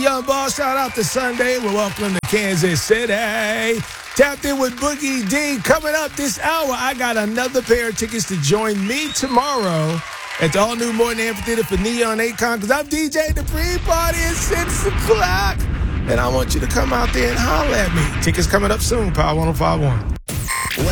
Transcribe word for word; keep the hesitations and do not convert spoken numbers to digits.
Young Boss. Shout out to Sunday. We're welcome to Kansas City. Tapped in with Boogie D. Coming up this hour, I got another pair of tickets to join me tomorrow at the all-new Morton Amphitheater for Neon Akon, because I'm DJing the pre-party at six o'clock. And I want you to come out there and holler at me. Tickets coming up soon, Power one oh five point one.